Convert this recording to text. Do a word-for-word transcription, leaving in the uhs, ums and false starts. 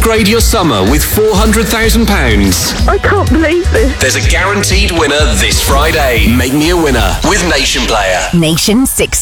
Upgrade your summer with four hundred thousand pounds. I can't believe this. There's a guaranteed winner this Friday. Make me a winner with Nation Player. Nation six.